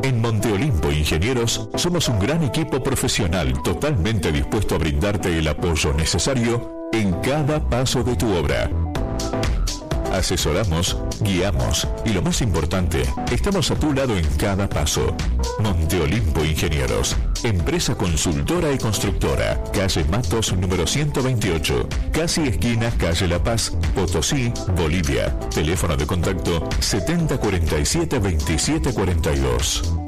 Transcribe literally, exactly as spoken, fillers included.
En Monte Olimpo Ingenieros somos un gran equipo profesional totalmente dispuesto a brindarte el apoyo necesario en cada paso de tu obra. Asesoramos, guiamos y lo más importante, estamos a tu lado en cada paso. Monte Olimpo Ingenieros, empresa consultora y constructora, calle Matos número ciento veintiocho, casi esquina calle La Paz, Potosí, Bolivia. Teléfono de contacto setenta cuarenta y siete veintisiete cuarenta y dos.